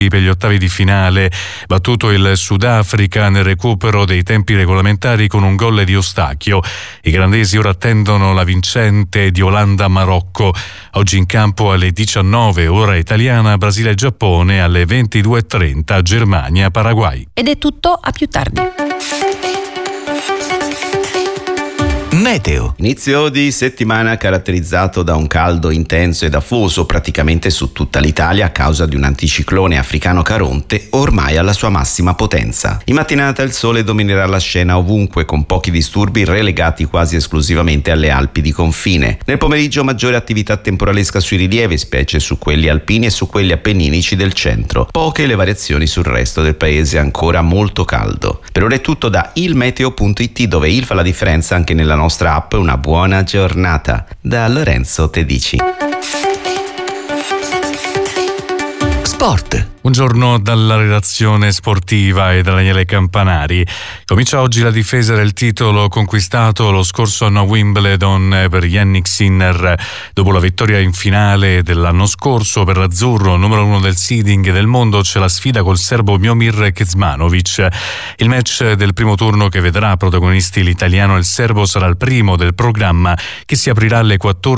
per gli ottavi di finale, battuto il Sudafrica nel recupero dei tempi regolamentari con un gol di Eustachio. I gandesi ora attendono la vincente di Olanda-Marocco. Oggi in campo alle 19 ora italiana, Brasile-Giappone, alle 22:30 Germania-Paraguay. Ed è tutto, a più tardi. Meteo. Inizio di settimana caratterizzato da un caldo intenso ed afoso praticamente su tutta l'Italia a causa di un anticiclone africano Caronte ormai alla sua massima potenza. In mattinata il sole dominerà la scena ovunque, con pochi disturbi relegati quasi esclusivamente alle Alpi di confine. Nel pomeriggio maggiore attività temporalesca sui rilievi, specie su quelli alpini e su quelli appenninici del centro. Poche le variazioni sul resto del paese, ancora molto caldo. Per ora è tutto da ilmeteo.it, dove il fa la differenza anche nella nostra app. Una buona giornata da Lorenzo Tedici. Sport. Buongiorno dalla redazione sportiva e da Daniele Campanari. Comincia oggi la difesa del titolo conquistato lo scorso anno a Wimbledon per Jannik Sinner. Dopo la vittoria in finale dell'anno scorso per l'azzurro, numero 1 del seeding del mondo, c'è la sfida col serbo Miomir Kecmanovic. Il match del primo turno che vedrà protagonisti l'italiano e il serbo sarà il primo del programma, che si aprirà alle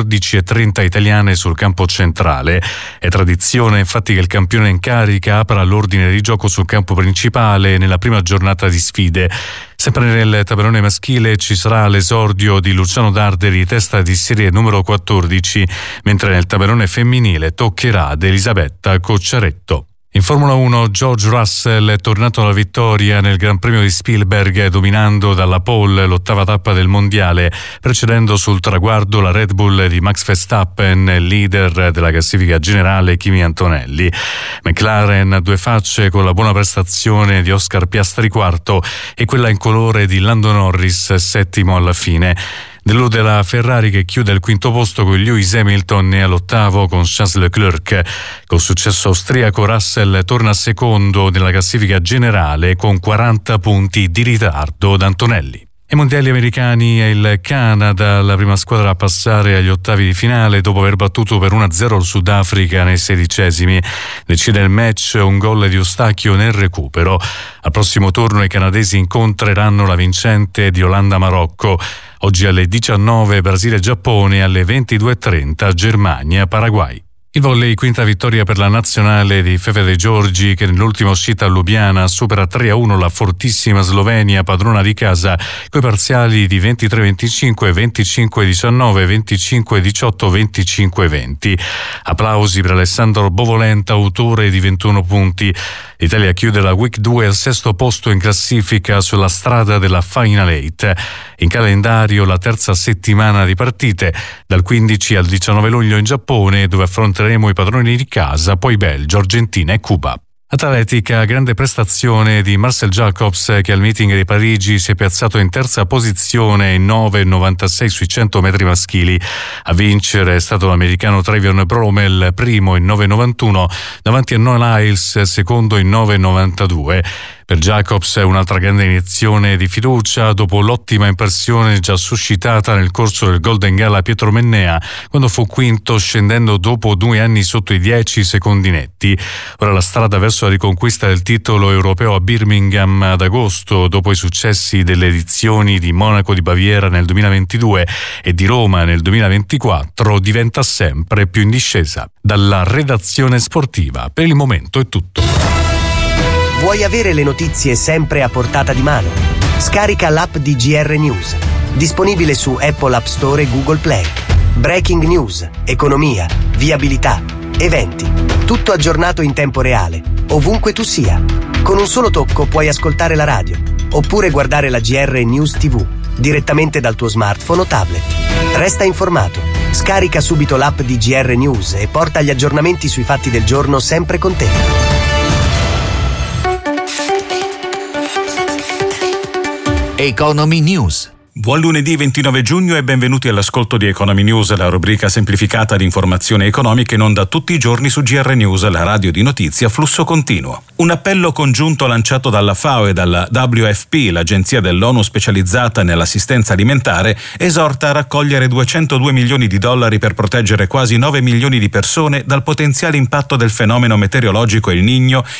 14:30 italiane sul campo centrale. È tradizione infatti che il campione in carica apra l'ordine di gioco sul campo principale nella prima giornata di sfide. Sempre nel tabellone maschile ci sarà l'esordio di Luciano Darderi, testa di serie numero 14, mentre nel tabellone femminile toccherà ad Elisabetta Cocciaretto. In Formula 1 George Russell è tornato alla vittoria nel Gran Premio di Spielberg, dominando dalla pole l'ottava tappa del mondiale, precedendo sul traguardo la Red Bull di Max Verstappen, leader della classifica generale Kimi Antonelli. McLaren a due facce con la buona prestazione di Oscar Piastri quarto e quella in colore di Lando Norris settimo alla fine. Delude la Ferrari, che chiude al quinto posto con Lewis Hamilton, e all'ottavo con Charles Leclerc. Col successo austriaco Russell torna secondo nella classifica generale con 40 punti di ritardo da Antonelli. Ai mondiali americani è il Canada la prima squadra a passare agli ottavi di finale dopo aver battuto per 1-0 il Sudafrica nei 16esimi. Decide il match un gol di Eustachio nel recupero. Al prossimo turno i canadesi incontreranno la vincente di Olanda-Marocco. Oggi alle 19 Brasile-Giappone, alle 22:30 Germania-Paraguay. Il volley, quinta vittoria per la nazionale di Fefe De Giorgi, che nell'ultima uscita a Lubiana supera 3-1 la fortissima Slovenia, padrona di casa, coi parziali di 23-25, 25-19, 25-18, 25-20. Applausi per Alessandro Bovolenta, autore di 21 punti. L'Italia chiude la Week 2 al sesto posto in classifica sulla strada della Final 8. In calendario la terza settimana di partite, dal 15 al 19 luglio in Giappone, dove affronteremo i padroni di casa, poi Belgio, Argentina e Cuba. Atletica, grande prestazione di Marcel Jacobs, che al meeting di Parigi si è piazzato in terza posizione in 9,96 sui 100 metri maschili. A vincere è stato l'americano Trevion Bromell, primo in 9,91, davanti a Noah Lyles, secondo in 9,92. Per Jacobs è un'altra grande iniezione di fiducia dopo l'ottima impressione già suscitata nel corso del Golden Gala Pietro Mennea, quando fu quinto scendendo dopo 2 anni sotto i 10 secondi netti. Ora la strada verso la riconquista del titolo europeo a Birmingham ad agosto, dopo i successi delle edizioni di Monaco di Baviera nel 2022 e di Roma nel 2024, diventa sempre più in discesa. Dalla redazione sportiva per il momento è tutto. Vuoi avere le notizie sempre a portata di mano? Scarica l'app di GR News, disponibile su Apple App Store e Google Play. Breaking news, economia, viabilità, eventi, tutto aggiornato in tempo reale, ovunque tu sia. Con un solo tocco puoi ascoltare la radio, oppure guardare la GR News TV, direttamente dal tuo smartphone o tablet. Resta informato. Scarica subito l'app di GR News e porta gli aggiornamenti sui fatti del giorno sempre con te. Economy News. Buon lunedì 29 giugno e benvenuti all'ascolto di Economy News, la rubrica semplificata di informazioni economiche in onda tutti i giorni su GR News, la radio di notizie a flusso continuo. Un appello congiunto lanciato dalla FAO e dalla WFP, l'agenzia dell'ONU specializzata nell'assistenza alimentare, esorta a raccogliere $202 milioni per proteggere quasi 9 milioni di persone dal potenziale impatto del fenomeno meteorologico El Niño